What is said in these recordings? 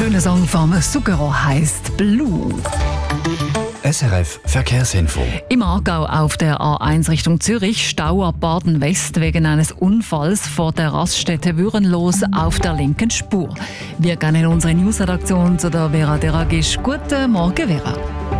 schöne Song vom Zucchero heisst Blue. SRF Verkehrsinfo. Im Aargau auf der A1 Richtung Zürich, Stau ab Baden-West wegen eines Unfalls vor der Raststätte Würenlos auf der linken Spur. Wir gehen in unsere Newsredaktion zu der Vera Deragisch. Guten Morgen, Vera.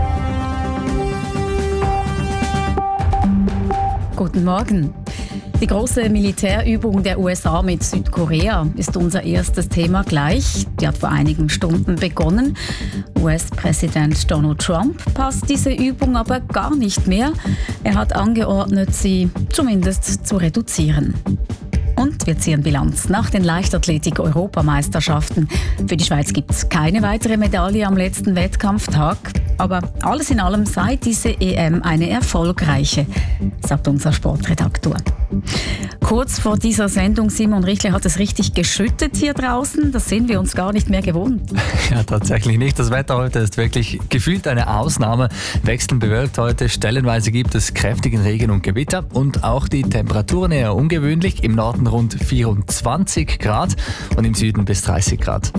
Guten Morgen. Die große Militärübung der USA mit Südkorea ist unser erstes Thema gleich. Die hat vor einigen Stunden begonnen. US-Präsident Donald Trump passt diese Übung aber gar nicht mehr. Er hat angeordnet, sie zumindest zu reduzieren. Und wir ziehen Bilanz nach den Leichtathletik-Europameisterschaften. Für die Schweiz gibt es keine weitere Medaille am letzten Wettkampftag. Aber alles in allem sei diese EM eine erfolgreiche, sagt unser Sportredaktor. Kurz vor dieser Sendung, Simon Richle, hat es richtig geschüttet hier draußen. Das sind wir uns gar nicht mehr gewohnt. Ja, tatsächlich nicht. Das Wetter heute ist wirklich gefühlt eine Ausnahme. Wechselnd bewölkt heute. Stellenweise gibt es kräftigen Regen und Gewitter. Und auch die Temperaturen eher ungewöhnlich. Im Norden rund 24 Grad und im Süden bis 30 Grad.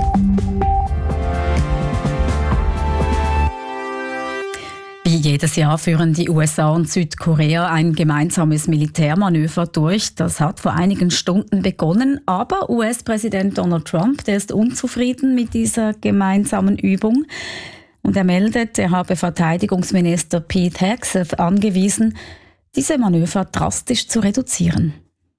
Wie jedes Jahr führen die USA und Südkorea ein gemeinsames Militärmanöver durch. Das hat vor einigen Stunden begonnen, aber US-Präsident Donald Trump, der ist unzufrieden mit dieser gemeinsamen Übung. Und er meldet, er habe Verteidigungsminister Pete Hegseth angewiesen, diese Manöver drastisch zu reduzieren.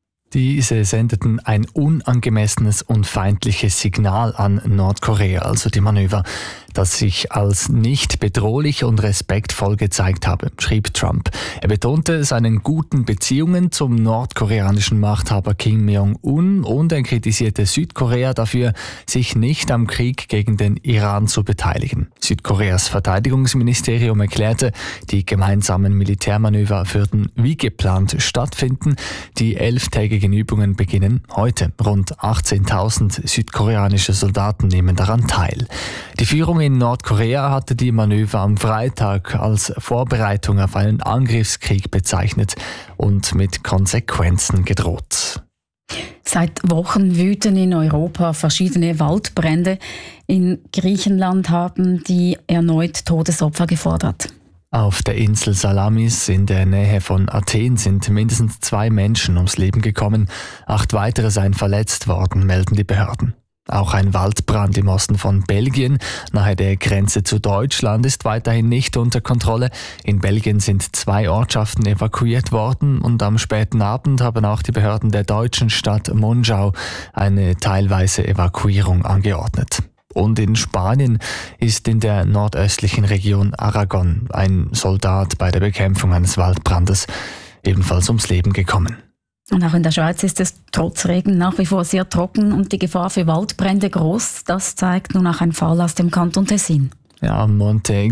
Diese sendeten ein unangemessenes und feindliches Signal an Nordkorea, also die Manöver, das sich als nicht bedrohlich und respektvoll gezeigt habe, schrieb Trump. Er betonte seinen guten Beziehungen zum nordkoreanischen Machthaber Kim Jong-un und er kritisierte Südkorea dafür, sich nicht am Krieg gegen den Iran zu beteiligen. Südkoreas Verteidigungsministerium erklärte, die gemeinsamen Militärmanöver würden wie geplant stattfinden. Die 11-tägigen Übungen beginnen heute. Rund 18.000 südkoreanische Soldaten nehmen daran teil. Die Führung in Nordkorea hatte die Manöver am Freitag als Vorbereitung auf einen Angriffskrieg bezeichnet und mit Konsequenzen gedroht. Seit Wochen wüten in Europa verschiedene Waldbrände. In Griechenland haben die erneut Todesopfer gefordert. Auf der Insel Salamis in der Nähe von Athen sind mindestens 2 Menschen ums Leben gekommen. 8 weitere seien verletzt worden, melden die Behörden. Auch ein Waldbrand im Osten von Belgien, nahe der Grenze zu Deutschland, ist weiterhin nicht unter Kontrolle. In Belgien sind 2 Ortschaften evakuiert worden und am späten Abend haben auch die Behörden der deutschen Stadt Monschau eine teilweise Evakuierung angeordnet. Und in Spanien ist in der nordöstlichen Region Aragon ein Soldat bei der Bekämpfung eines Waldbrandes ebenfalls ums Leben gekommen. Und auch in der Schweiz ist es trotz Regen nach wie vor sehr trocken und die Gefahr für Waldbrände groß. Das zeigt nun auch ein Fall aus dem Kanton Tessin. Ja, am Monte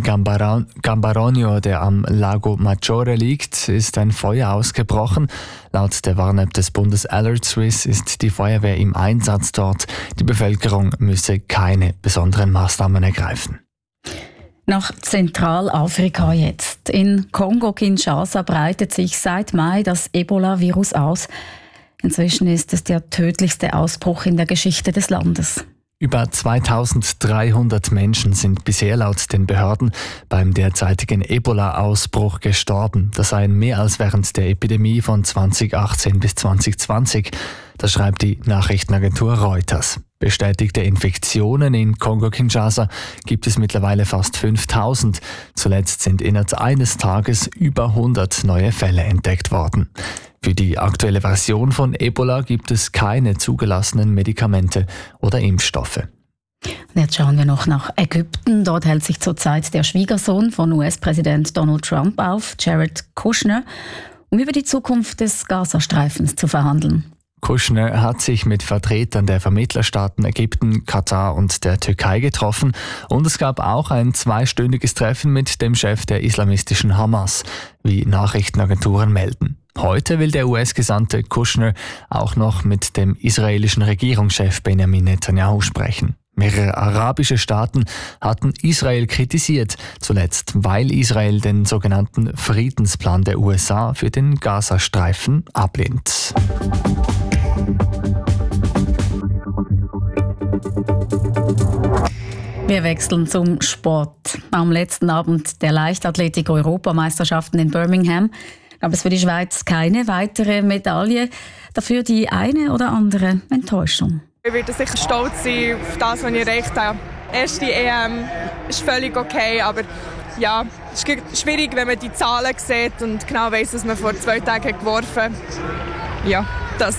Gambaronio, der am Lago Maggiore liegt, ist ein Feuer ausgebrochen. Laut der Warn-App des Bundes Alert Swiss ist die Feuerwehr im Einsatz dort. Die Bevölkerung müsse keine besonderen Maßnahmen ergreifen. Nach Zentralafrika jetzt. In Kongo-Kinshasa breitet sich seit Mai das Ebola-Virus aus. Inzwischen ist es der tödlichste Ausbruch in der Geschichte des Landes. Über 2300 Menschen sind bisher laut den Behörden beim derzeitigen Ebola-Ausbruch gestorben. Das seien mehr als während der Epidemie von 2018 bis 2020. Das schreibt die Nachrichtenagentur Reuters. Bestätigte Infektionen in Kongo-Kinshasa gibt es mittlerweile fast 5000. Zuletzt sind innerhalb eines Tages über 100 neue Fälle entdeckt worden. Für die aktuelle Version von Ebola gibt es keine zugelassenen Medikamente oder Impfstoffe. Jetzt schauen wir noch nach Ägypten. Dort hält sich zurzeit der Schwiegersohn von US-Präsident Donald Trump auf, Jared Kushner, um über die Zukunft des Gazastreifens zu verhandeln. Kushner hat sich mit Vertretern der Vermittlerstaaten Ägypten, Katar und der Türkei getroffen und es gab auch ein 2-stündiges Treffen mit dem Chef der islamistischen Hamas, wie Nachrichtenagenturen melden. Heute will der US-Gesandte Kushner auch noch mit dem israelischen Regierungschef Benjamin Netanyahu sprechen. Mehrere arabische Staaten hatten Israel kritisiert, zuletzt weil Israel den sogenannten Friedensplan der USA für den Gazastreifen ablehnt. Wir wechseln zum Sport. Am letzten Abend der Leichtathletik-Europameisterschaften in Birmingham gab es für die Schweiz keine weitere Medaille. Dafür die eine oder andere Enttäuschung. Ich werde sicher stolz sein auf das, was ich erreicht habe. Erste EM ist völlig okay, aber ja, es ist schwierig, wenn man die Zahlen sieht und genau weiss, dass man vor 2 Tagen geworfen hat. Ja, das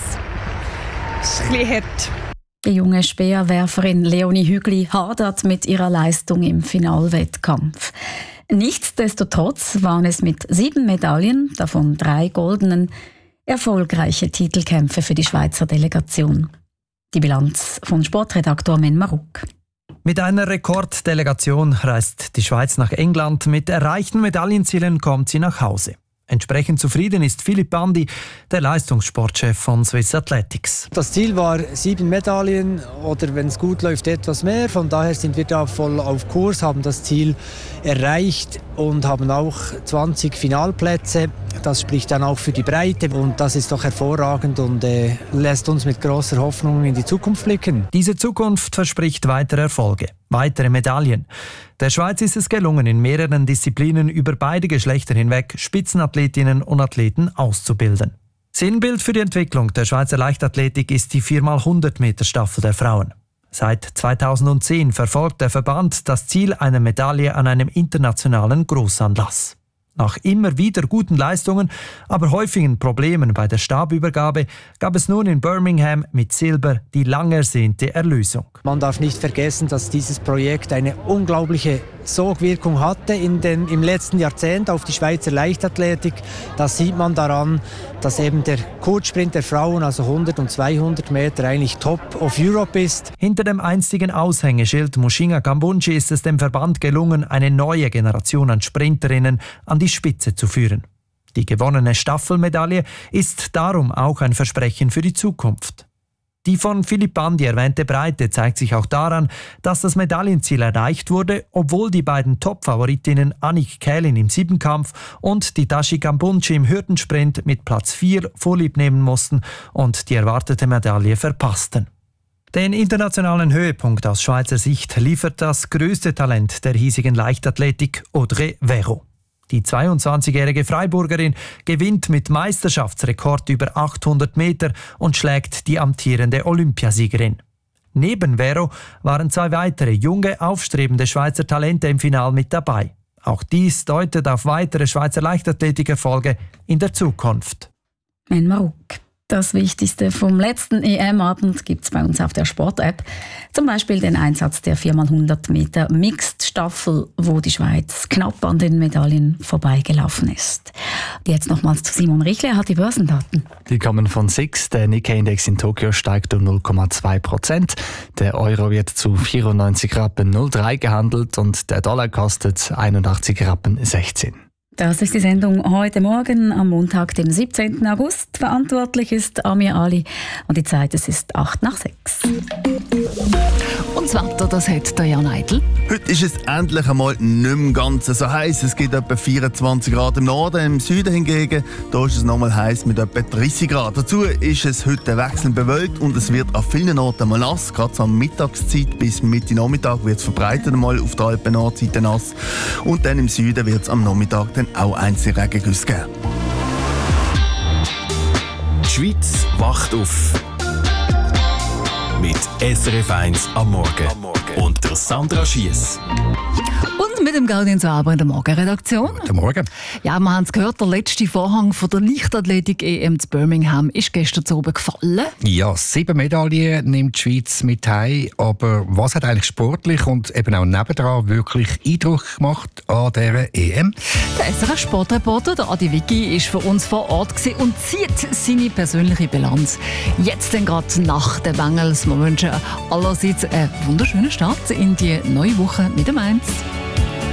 ist ein bisschen hart. Die junge Speerwerferin Leonie Hügli hadert mit ihrer Leistung im Finalwettkampf. Nichtsdestotrotz waren es mit 7 Medaillen, davon 3 goldenen, erfolgreiche Titelkämpfe für die Schweizer Delegation. Die Bilanz von Sportredaktor Men Maruk. Mit einer Rekorddelegation reist die Schweiz nach England. Mit erreichten Medaillenzielen kommt sie nach Hause. Entsprechend zufrieden ist Philipp Bandi, der Leistungssportchef von Swiss Athletics. Das Ziel war 7 Medaillen oder wenn es gut läuft etwas mehr. Von daher sind wir da voll auf Kurs, haben das Ziel erreicht und haben auch 20 Finalplätze. Das spricht dann auch für die Breite und das ist doch hervorragend und lässt uns mit großer Hoffnung in die Zukunft blicken. Diese Zukunft verspricht weitere Erfolge, weitere Medaillen. Der Schweiz ist es gelungen, in mehreren Disziplinen über beide Geschlechter hinweg Spitzenathletinnen und Athleten auszubilden. Sinnbild für die Entwicklung der Schweizer Leichtathletik ist die 4x100-Meter-Staffel der Frauen. Seit 2010 verfolgt der Verband das Ziel einer Medaille an einem internationalen Großanlass. Nach immer wieder guten Leistungen, aber häufigen Problemen bei der Stabübergabe gab es nun in Birmingham mit Silber die lang ersehnte Erlösung. Man darf nicht vergessen, dass dieses Projekt eine unglaubliche Sogwirkung hatte im letzten Jahrzehnt auf die Schweizer Leichtathletik. Das sieht man daran, dass eben der Kurzsprint der Frauen, also 100 und 200 Meter, eigentlich Top of Europe ist. Hinter dem einstigen Aushängeschild Mushinga Kambundji ist es dem Verband gelungen, eine neue Generation an Sprinterinnen an die Spitze zu führen. Die gewonnene Staffelmedaille ist darum auch ein Versprechen für die Zukunft. Die von Philipp Bandi erwähnte Breite zeigt sich auch daran, dass das Medaillenziel erreicht wurde, obwohl die beiden Top-Favoritinnen Annick Kählin im Siebenkampf und die Tashi Kambundji im Hürdensprint mit Platz 4 vorlieb nehmen mussten und die erwartete Medaille verpassten. Den internationalen Höhepunkt aus Schweizer Sicht liefert das größte Talent der hiesigen Leichtathletik, Audrey Verreau. Die 22-jährige Freiburgerin gewinnt mit Meisterschaftsrekord über 800 Meter und schlägt die amtierende Olympiasiegerin. Neben Verreau waren 2 weitere junge, aufstrebende Schweizer Talente im Finale mit dabei. Auch dies deutet auf weitere Schweizer Leichtathletikerfolge in der Zukunft. Men Maruk. Das Wichtigste vom letzten EM-Abend gibt es bei uns auf der Sport-App. Zum Beispiel den Einsatz der 4x100 Meter Mixed-Staffel, wo die Schweiz knapp an den Medaillen vorbeigelaufen ist. Jetzt nochmals zu Simon Richler, er hat die Börsendaten. Die kommen von SIX. Der Nikkei-Index in Tokio steigt um 0,2%. Der Euro wird zu 94,03 Rappen gehandelt und der Dollar kostet 81,16 Rappen. Das ist die Sendung heute Morgen am Montag, dem 17. August. Verantwortlich ist Amir Ali und die Zeit, es ist 5:08. Und das Wetter, das hat der Jan Eitel. Heute ist es endlich einmal nicht mehr ganz so heiß. Es gibt etwa 24 Grad im Norden, im Süden hingegen, da ist es nochmal heiß mit etwa 30 Grad. Dazu ist es heute wechselnd bewölkt und es wird an vielen Orten mal nass. Gerade zur Mittagszeit bis Mitte Nachmittag wird es verbreitet einmal auf der Alpen-Nordseite nass. Und dann im Süden wird es am Nachmittag dann auch einzelne Regengüsse geben. Die Schweiz wacht auf. Mit SRF 1 am Morgen. Und der Sandra Schiess. Und mit dem Gaudenz Waber in der Morgenredaktion. Guten Morgen. Ja, wir haben es gehört, der letzte Vorhang von der Leichtathletik-EM zu Birmingham ist gestern zu oben gefallen. Ja, 7 Medaillen nimmt die Schweiz mit heim. Aber was hat eigentlich sportlich und eben auch nebendran wirklich Eindruck gemacht an dieser EM? Der SRF-Sportreporter, der Adi Vicky, ist für uns vor Ort und zieht seine persönliche Bilanz. Jetzt dann gerade nach den Bengals. Wir wünschen allerseits einen wunderschönen Start in die neue Woche mit dem 1.